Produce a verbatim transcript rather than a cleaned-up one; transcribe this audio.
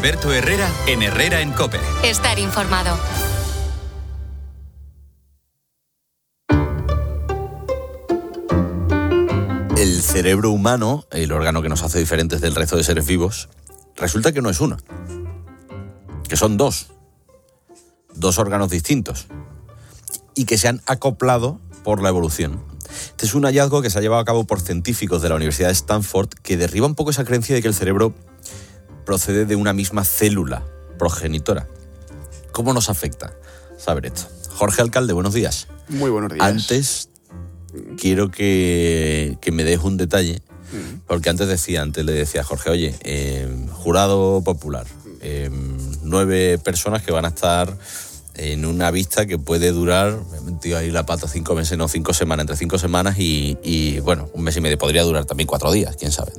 Alberto Herrera en Herrera en COPE. Estar informado. El cerebro humano, el órgano que nos hace diferentes del resto de seres vivos, resulta que no es uno, que son dos, dos órganos distintos y que se han acoplado por la evolución. Este es un hallazgo que se ha llevado a cabo por científicos de la Universidad de Stanford que derriba un poco esa creencia de que el cerebro procede de una misma célula progenitora. ¿Cómo nos afecta saber esto? Jorge Alcalde, buenos días. Muy buenos días. Antes quiero que, que me des un detalle, porque antes decía, antes le decía a Jorge, oye, eh, jurado popular, eh, nueve personas que van a estar en una vista que puede durar, me he metido ahí la pata, cinco meses, no, cinco semanas, entre cinco semanas y, y, bueno, un mes y medio, podría durar también cuatro días, quién sabe.